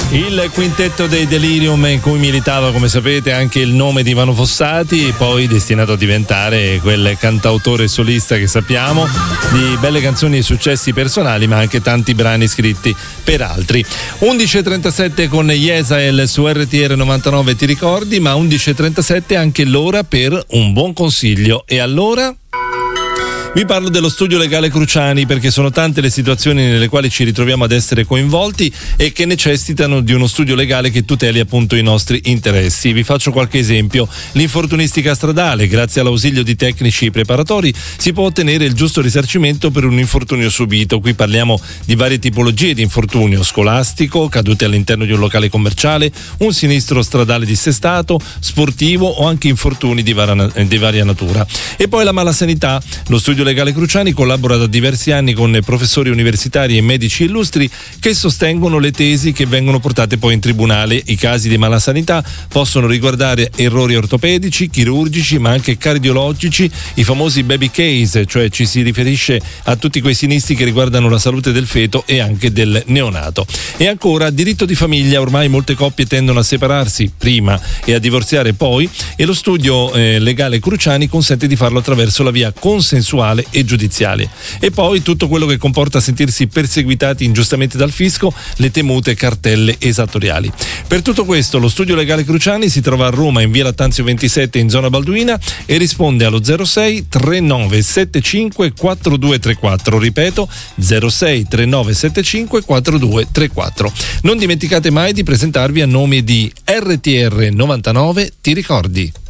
Il quintetto dei Delirium, in cui militava, come sapete, anche il nome di Ivano Fossati, poi destinato a diventare quel cantautore solista che sappiamo, di belle canzoni e successi personali, ma anche tanti brani scritti per altri. 11.37 con Yesael su RTR 99, ti ricordi, ma 11.37 anche l'ora per un buon consiglio. E allora? Vi parlo dello studio legale Cruciani, perché sono tante le situazioni nelle quali ci ritroviamo ad essere coinvolti e che necessitano di uno studio legale che tuteli appunto i nostri interessi. Vi faccio qualche esempio. L'infortunistica stradale: grazie all'ausilio di tecnici preparatori si può ottenere il giusto risarcimento per un infortunio subito. Qui parliamo di varie tipologie di infortunio: scolastico, cadute all'interno di un locale commerciale, un sinistro stradale dissestato, sportivo o anche infortuni di varia natura. E poi la malasanità. Lo studio legale Cruciani collabora da diversi anni con professori universitari e medici illustri che sostengono le tesi che vengono portate poi in tribunale. I casi di malasanità possono riguardare errori ortopedici, chirurgici, ma anche cardiologici, i famosi baby case, cioè ci si riferisce a tutti quei sinistri che riguardano la salute del feto e anche del neonato. E ancora diritto di famiglia: ormai molte coppie tendono a separarsi prima e a divorziare poi, e lo studio legale Cruciani consente di farlo attraverso la via consensuale e giudiziale. E poi tutto quello che comporta sentirsi perseguitati ingiustamente dal fisco, le temute cartelle esattoriali. Per tutto questo lo studio legale Cruciani si trova a Roma in via Lattanzio 27 in zona Balduina e risponde allo 06 39 75 4234. Ripeto, 06 39 75 4234. Non dimenticate mai di presentarvi a nome di RTR 99, ti ricordi?